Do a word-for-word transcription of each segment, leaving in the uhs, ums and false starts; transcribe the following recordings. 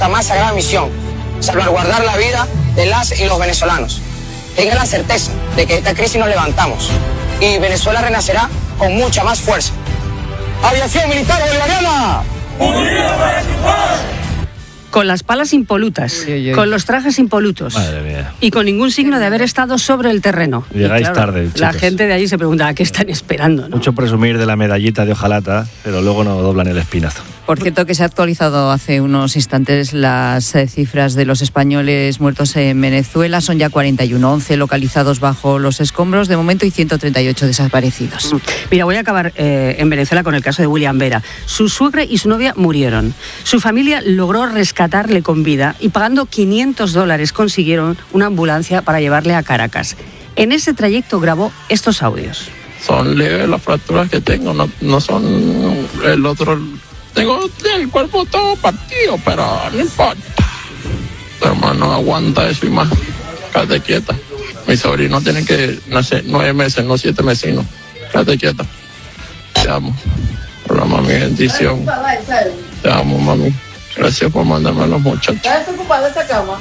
nuestra más sagrada misión, salvaguardar la vida de las y los venezolanos. Tengan la certeza de que de esta crisis nos levantamos y Venezuela renacerá con mucha más fuerza. ¡Aviación militar bolivariana! ¡Unida para triunfar! Con las palas impolutas, uy, uy, uy. Con los trajes impolutos. Madre mía. Y con ningún signo de haber estado sobre el terreno. Llegáis claro, tarde, chicos. La gente de allí se pregunta, ¿a qué están esperando? ¿no? Mucho presumir de la medallita de hojalata, pero luego no doblan el espinazo. Por cierto, que se ha actualizado hace unos instantes las eh, cifras de los españoles muertos en Venezuela. Son ya cuarenta y uno, once localizados bajo los escombros de momento y ciento treinta y ocho desaparecidos. Mira, voy a acabar eh, en Venezuela con el caso de William Vera. Su suegra y su novia murieron. Su familia logró rescatarle con vida y pagando quinientos dólares consiguieron una ambulancia para llevarle a Caracas. En ese trayecto grabó estos audios. Son leves las fracturas que tengo, no, no son el otro... Tengo el cuerpo todo partido, pero no importa. Tu hermano aguanta eso y más. Quédate quieta. Mi sobrino tiene que nacer nueve meses, no siete meses, no. Quédate quieta. Te amo. Hola, mami, bendición. Te amo, mami. Gracias por mandarme a los muchachos. ¿Estás ocupada esta cama?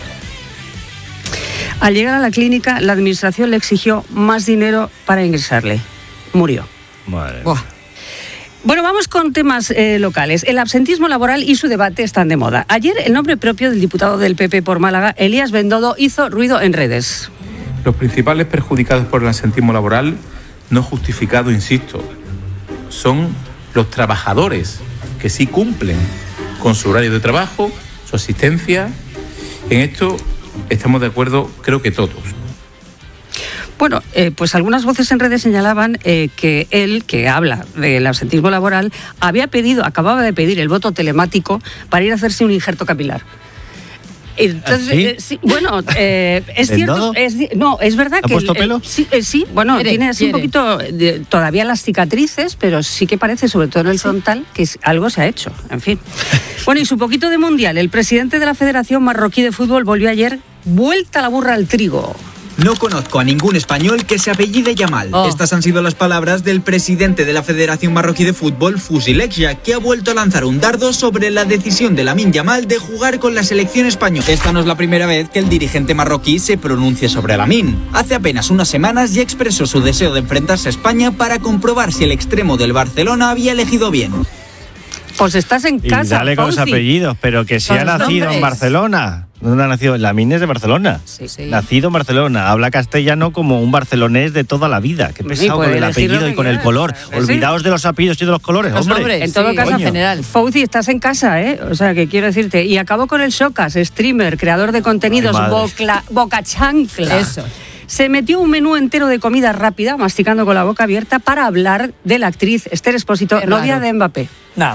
Al llegar a la clínica, la administración le exigió más dinero para ingresarle. Murió. Madre mía. Buah. Bueno, vamos con temas eh, locales. El absentismo laboral y su debate están de moda. Ayer el nombre propio del diputado del P P por Málaga, Elías Bendodo, hizo ruido en redes. Los principales perjudicados por el absentismo laboral, no justificado, insisto, son los trabajadores que sí cumplen con su horario de trabajo, su asistencia. En esto estamos de acuerdo, creo que todos. Bueno, eh, pues algunas voces en redes señalaban eh, que él, que habla del absentismo laboral, había pedido, acababa de pedir el voto telemático para ir a hacerse un injerto capilar. Entonces, ¿Sí? eh, sí, bueno, eh, es cierto, es, no, es verdad ¿Ha que... puesto el, pelo? el, sí, eh, sí, bueno, quiere, tiene así quiere. un poquito, de, todavía las cicatrices, pero sí que parece, sobre todo en el frontal, que es, algo se ha hecho, en fin. Bueno, y su poquito de mundial, el presidente de la Federación Marroquí de Fútbol volvió ayer, vuelta la burra al trigo. No conozco a ningún español que se apellide Yamal. Oh. Estas han sido las palabras del presidente de la Federación Marroquí de Fútbol, Fouzi Lekja, que ha vuelto a lanzar un dardo sobre la decisión de Lamine Yamal de jugar con la selección española. Esta no es la primera vez que el dirigente marroquí se pronuncia sobre Lamine. Hace apenas unas semanas ya expresó su deseo de enfrentarse a España para comprobar si el extremo del Barcelona había elegido bien. Pues estás en Y casa, dale con los Fauci. apellidos, pero que si Con ha los nacido nombres. en Barcelona. ¿Dónde ha nacido? Lamine es de Barcelona. Sí, sí. Nacido en Barcelona. Habla castellano como un barcelonés de toda la vida. Qué Sí, pesado puede con el elegir lo apellido que y con el quiera. color. Sí. Olvidaos de los apellidos y de los colores, Los hombre. nombres. En todo Sí, caso, en general. Fauci, estás en casa, ¿eh? O sea, que quiero decirte. Y acabo con el Shocas, streamer, creador de contenidos, Ay, madre. Bocla, Boca Chancla. Eso. Se metió un menú entero de comida rápida, masticando con la boca abierta, para hablar de la actriz Esther Expósito, Qué novia raro. de Mbappé. No.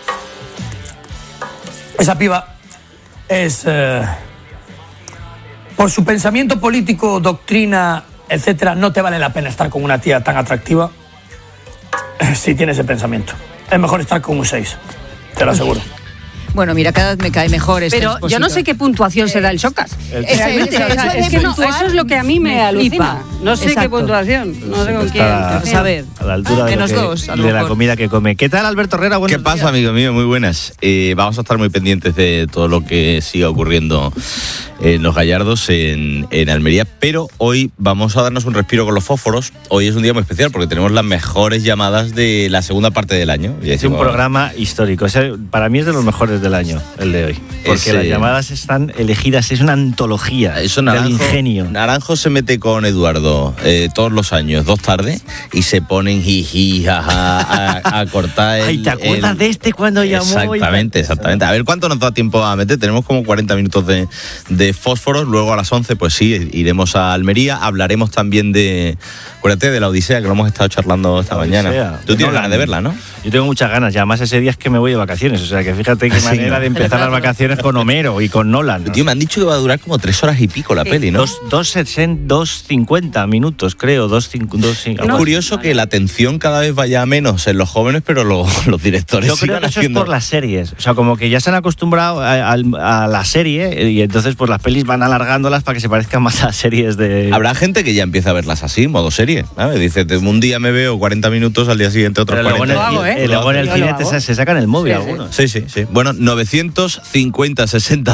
Esa piba es... Eh, por su pensamiento político, doctrina, etcétera, no te vale la pena estar con una tía tan atractiva eh, si tiene ese pensamiento. Es mejor estar con un seis, te lo aseguro. Bueno, mira, cada vez me cae mejor este Pero yo no sé qué puntuación se da el Shocas. El- Realmente, Eso- o sea, eso es de que no, puntuar eso es lo que a mí me, me alucina. flipa. No sé qué Exacto. puntuación, no sé con quién. Está Pues a ver. a la altura de, Menos lo que- dos, a lo de la mejor. comida que come. ¿Qué tal, Alberto Herrera? Buenos ¿Qué pasa, días. amigo mío? Muy buenas. Eh, vamos a estar muy pendientes de todo lo que siga ocurriendo en los Gallardos, en, en Almería, pero hoy vamos a darnos un respiro con los fósforos. Hoy es un día muy especial porque tenemos las mejores llamadas de la segunda parte del año. Y Es un decimos, programa histórico. O sea, para mí es de los mejores del año, el de hoy. Porque Ese- las llamadas están elegidas, es una antología Eso del Naranjo, ingenio. Naranjo se mete con Eduardo eh, todos los años, dos tardes, y se ponen jiji, jaja, a, a cortar el... Ay, ¿te acuerdas el- de este cuando llamó? Exactamente, exactamente. A ver cuánto nos da tiempo a meter. Tenemos como cuarenta minutos de, de fósforos. Luego a las once, pues sí, iremos a Almería. Hablaremos también de... Acuérdate de la Odisea, que lo hemos estado charlando esta La mañana. Odisea, Tú de tienes Nolan. ganas de verla, ¿no? Yo tengo muchas ganas, y además ese día es que me voy de vacaciones, o sea que fíjate qué Sí, manera ¿no? de empezar las vacaciones con Homero y con Nolan. Tío, me han dicho que va a durar como tres horas y pico la peli, ¿no? Dos, dos, sesen- dos cincuenta minutos, creo, dos, cinco, dos, cinco- Es algo curioso que la atención cada vez vaya a menos en los jóvenes, pero lo- los directores Yo creo sigan que eso haciendo... es por las series. O sea, como que ya se han acostumbrado a, a- a la serie y entonces pues las pelis van alargándolas para que se parezcan más a series de... Habrá gente que ya empieza a verlas así, modo serie. ¿sabes? Dice, te- un día me veo cuarenta minutos, al día siguiente otros Pero luego en el, cuarenta. Lo hago, ¿eh? y luego en el Yo lo cine hago. te- se sacan el móvil Sí, sí. algunos. Sí, sí, sí. Bueno, novecientos cincuenta, sesenta